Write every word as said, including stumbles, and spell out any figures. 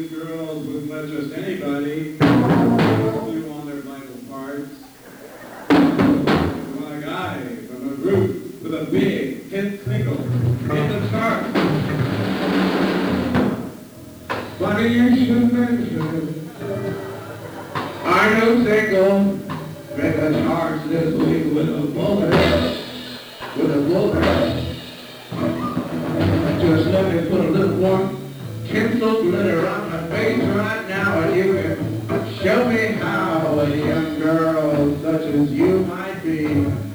these girls wouldn't let just anybody stew on their vital parts. My guy from a group with a big hit single in the charts. Funny you should mention our new single made the charts this week with a bullet, with a bullet. Just let me put a little more tinsel glitter on my face right now, and you can show me how a young girl such as you might be